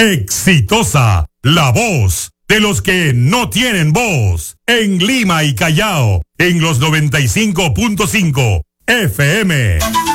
Exitosa, la voz de los que no tienen voz. En Lima y Callao, en los 95.5 FM.